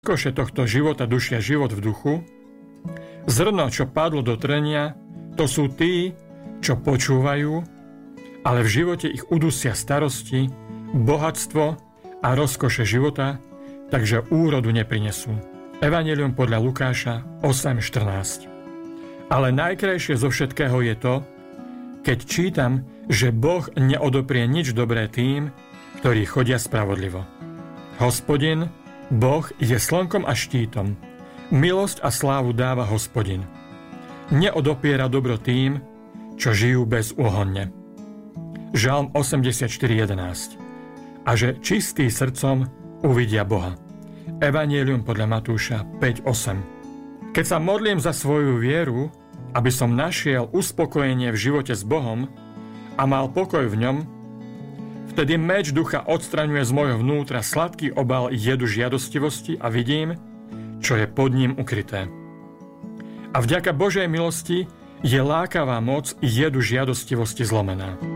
rozkoše tohto života dušia život v duchu, zrno, čo padlo do trenia, to sú tí, čo počúvajú, ale v živote ich udusia starosti, bohatstvo a rozkoše života, takže úrodu neprinesú. Evanjelium podľa Lukáša 8.14. Ale najkrajšie zo všetkého je to, keď čítam, že Boh neodoprie nič dobré tým, ktorí chodia spravodlivo. Hospodin, Boh je slnkom a štítom. Milosť a slávu dáva Hospodin. Neodopiera dobro tým, čo žijú bezúhonne. Žalm 84.11. A že čistý srdcom uvidia Boha. Evanjelium podľa Matúša 5.8. Keď sa modlím za svoju vieru, aby som našiel uspokojenie v živote s Bohom a mal pokoj v ňom, vtedy meč ducha odstraňuje z môjho vnútra sladký obal jedu žiadostivosti a vidím, čo je pod ním ukryté. A vďaka Božej milosti je lákavá moc jedu žiadostivosti zlomená.